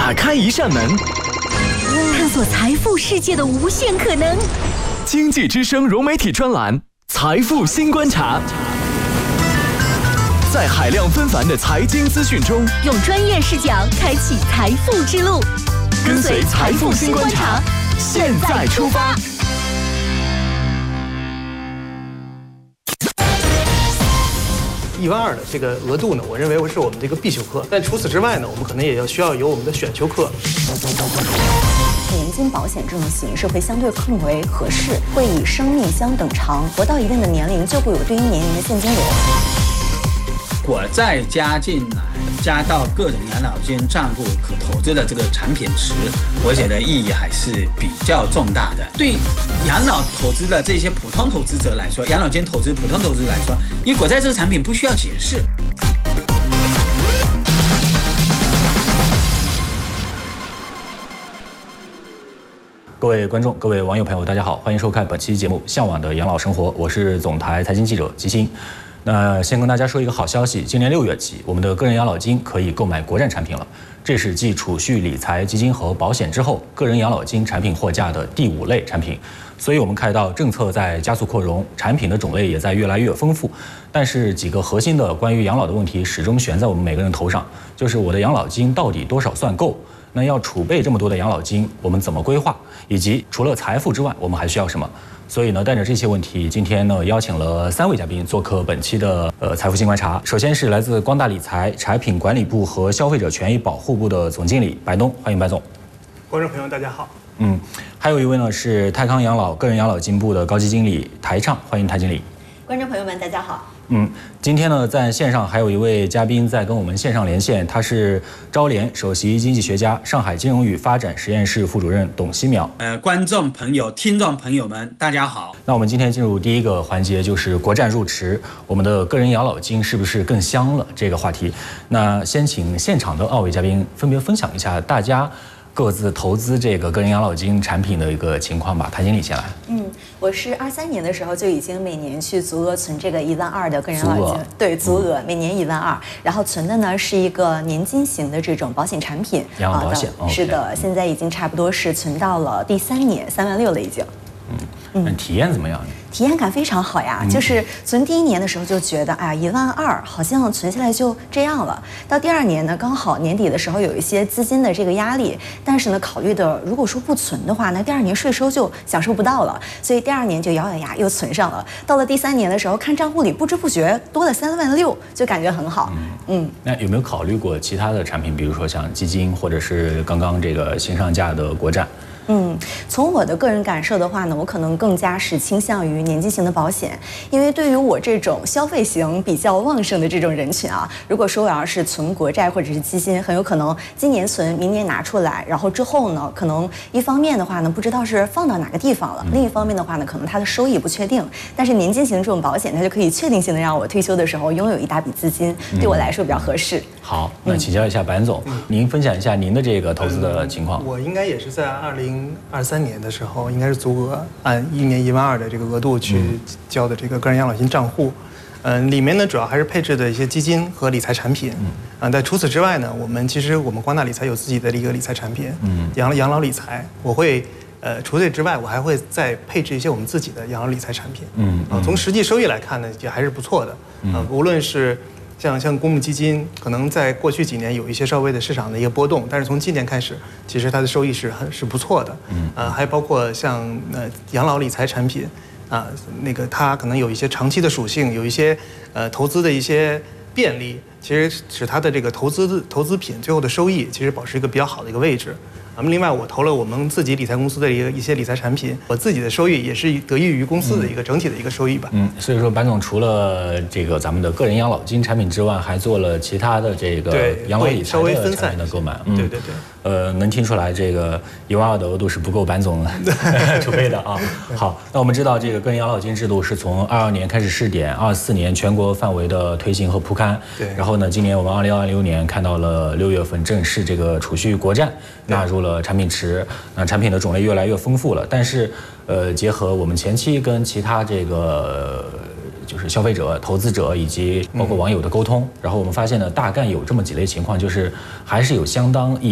打开一扇门， 探索财富世界的无限可能。 经济之声融媒体专栏《财富新观察》，在海量纷繁的财经资讯中， 用专业视角开启财富之路。 跟随财富新观察，现在出发。 12000的这个额度呢，我认为是我们这个必修课。但除此之外呢，我们可能也需要有我们的选修课。 年金保险这种形式会相对更为合适，会以生命相等长，活到一定的年龄就会有对应年龄的现金流。 我再加进来，加到个人养老金账户可投资的这个产品池，我觉得意义还是比较重大的。对养老投资的这些普通投资者来说，养老金投资普通投资者来说，因为国债这个产品不需要解释。 各位观众、各位网友朋友，大家好，欢迎收看本期节目《向往的养老生活》，我是总台财经记者吉星。那先跟大家说一个好消息，今年6月起，我们的个人养老金可以购买国债产品了。这是继储蓄、理财、基金和保险之后，个人养老金产品货架的第5类产品。所以我们看到政策在加速扩容，产品的种类也在越来越丰富。但是几个核心的关于养老的问题始终悬在我们每个人头上，就是我的养老金到底多少算够？那要储备这么多的养老金，我们怎么规划？以及除了财富之外，我们还需要什么？所以呢，带着这些问题，今天呢邀请了3位嘉宾做客本期的财富新观察。首先是来自光大理财产品管理部和消费者权益保护部的总经理白东，欢迎白总。 观众朋友大家好。 还有一位呢是泰康养老个人养老金部的高级经理台畅，欢迎台经理。 观众朋友们大家好。 今天呢，在线上还有一位嘉宾在跟我们线上连线，他是招联首席经济学家、上海金融与发展实验室副主任董希淼。 观众朋友、听众朋友们，大家好。 那我们今天进入第一个环节，就是国债入池，我们的个人养老金是不是更香了这个话题。那先请现场的2位嘉宾分别分享一下大家各自投资这个个人养老金产品的一个情况吧。谭经理先来。 我是23年的时候就已经每年去足额存这个12000的个人养老金，对，足额每年12000，然后存的呢是一个年金型的这种保险产品， 养老保险。 是的，现在已经差不多是存到了第3年，36000了已经。 那体验怎么样呢？ 体验感非常好呀，就是存第1年的时候就觉得，哎呀，12000好像存下来就这样了。到第2年呢，刚好年底的时候有一些资金的这个压力，但是呢，考虑的如果说不存的话，那第2年税收就享受不到了，所以第2年就咬咬牙又存上了。到了第3年的时候，看账户里不知不觉多了36000，就感觉很好。 那有没有考虑过其他的产品，比如说像基金，或者是刚刚这个新上架的国债？ 从我的个人感受的话呢，我可能更加是倾向于年金型的保险，因为对于我这种消费型比较旺盛的这种人群啊，如果说我要是存国债或者是基金，很有可能今年存，明年拿出来，然后之后呢，可能一方面的话呢，不知道是放到哪个地方了，另一方面的话呢，可能它的收益不确定。但是年金型这种保险，它就可以确定性的让我退休的时候拥有一大笔资金，对我来说比较合适。 好，那请教一下白总，您分享一下您的这个投资的情况。 我应该也是在2023年的时候，应该是足额按1年12000的这个额度去交的这个个人养老金账户。里面呢主要还是配置的一些基金和理财产品。但除此之外呢，我们光大理财有自己的一个理财产品，养老理财。我会除此之外，我还会再配置一些我们自己的养老理财产品。从实际收益来看呢，也还是不错的。无论是像公募基金，可能在过去几年有一些稍微的市场的一个波动，但是从今年开始，其实它的收益是不错的。还包括像养老理财产品，它可能有一些长期的属性，有一些投资的一些便利，其实使它的这个投资品最后的收益其实保持一个比较好的一个位置。另外我投了我们自己理财公司的一些理财产品，我自己的收益也是得益于公司的一个整体的一个收益吧。 所以说白总除了这个咱们的个人养老金产品之外，还做了其他的这个养老理财的产品的购买。 对。 能听出来这个12000的额度是不够白总储备的啊。好，那我们知道这个个人养老金制度是从22年开始试点，24年全国范围的推行和铺开。 对。 然后呢，今年我们2026年看到了6月份正式这个储蓄国债纳入了产品池，那产品的种类越来越丰富了。但是，结合我们前期跟其他这个就是消费者、投资者以及包括网友的沟通，然后我们发现呢，大概有这么几类情况，就是还是有相当一